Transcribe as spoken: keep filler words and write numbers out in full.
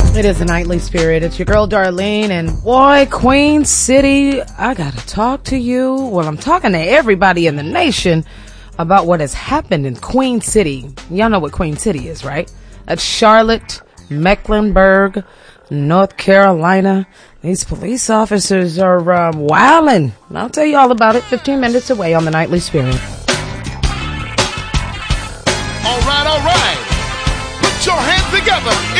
It is the Nightly Spirit. It's your girl Darlene, and boy, Queen City, I gotta talk to you. Well, I'm talking to everybody in the nation about what has happened in Queen City. Y'all know what Queen City is, right? That's Charlotte, Mecklenburg, North Carolina. These police officers are um, wilding. I'll tell you all about it fifteen minutes away on the Nightly Spirit. All right, all right. Put your hands together.